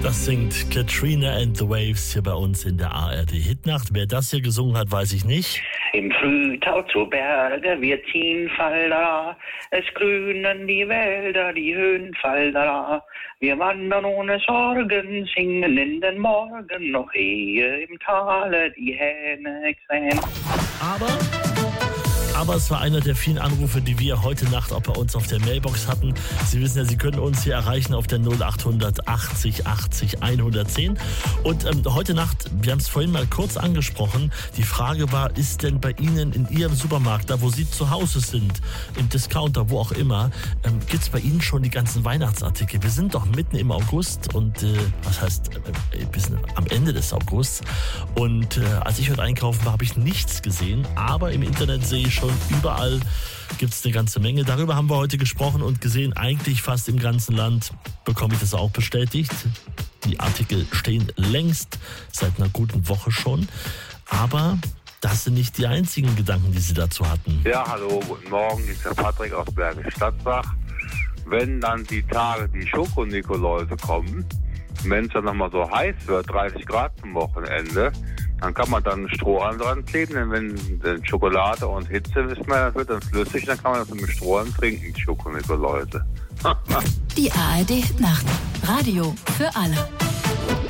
Das singt Katrina and the Waves hier bei uns in der ARD Hitnacht. Wer das hier gesungen hat, weiß ich nicht. Im Frühtau zu Berge, wir ziehen Fallda, es grünen die Wälder, die Höhen Fallda. Wir wandern ohne Sorgen, singen in den Morgen, noch ehe im Tale die Hähne krähen. Aber es war einer der vielen Anrufe, die wir heute Nacht auch bei uns auf der Mailbox hatten. Sie wissen ja, Sie können uns hier erreichen auf der 0800 80 80 110. Und heute Nacht, wir haben es vorhin mal kurz angesprochen, die Frage war, ist denn bei Ihnen in Ihrem Supermarkt, da wo Sie zu Hause sind, im Discounter, wo auch immer, gibt es bei Ihnen schon die ganzen Weihnachtsartikel? Wir sind doch mitten im August und was heißt, wir sind am Ende des Augusts. Und als ich heute einkaufen war, habe ich nichts gesehen, aber im Internet sehe ich schon, überall gibt es eine ganze Menge. Darüber haben wir heute gesprochen und gesehen, eigentlich fast im ganzen Land bekomme ich das auch bestätigt. Die Artikel stehen längst seit einer guten Woche schon. Aber das sind nicht die einzigen Gedanken, die Sie dazu hatten. Ja, hallo, guten Morgen, hier ist der Patrick aus Bergisch Gladbach. Wenn dann die Tage die Schokonikoläuse kommen, wenn es dann nochmal so heiß wird, 30 Grad zum Wochenende, dann kann man dann Strohhalm dran kleben, denn wenn Schokolade und Hitze wissen wir, das wird dann flüssig, dann kann man das mit Strohhalm trinken, die Schokonikoläuse. Die ARD Nacht. Radio für alle.